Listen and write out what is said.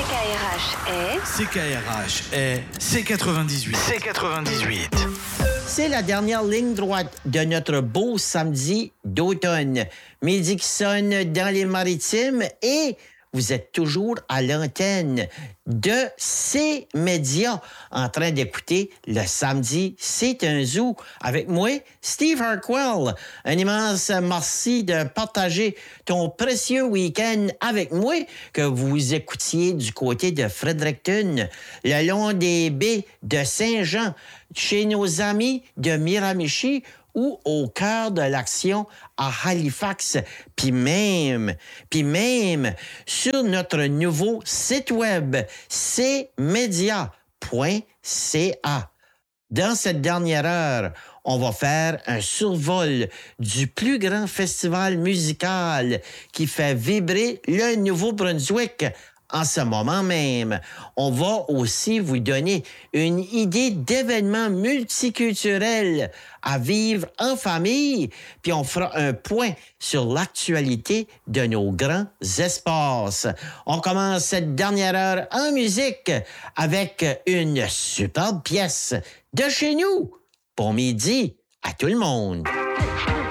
CKRH est C98. C98. C'est la dernière ligne droite de notre beau samedi d'automne. Midi qui sonne dans les Maritimes et vous êtes toujours à l'antenne de C-Média en train d'écouter le samedi C'est un zoo avec moi, Steve Harquell. Un immense merci de partager ton précieux week-end avec moi que vous écoutiez du côté de Fredericton, le long des baies de Saint-Jean, chez nos amis de Miramichi ou au cœur de l'action à Halifax, puis même sur notre nouveau site web cmedia.ca. Dans cette dernière heure, on va faire un survol du plus grand festival musical qui fait vibrer le Nouveau-Brunswick en ce moment même. On va aussi vous donner une idée d'événements multiculturels à vivre en famille, puis on fera un point sur l'actualité de nos grands espaces. On commence cette dernière heure en musique avec une superbe pièce de chez nous. Bon midi à tout le monde.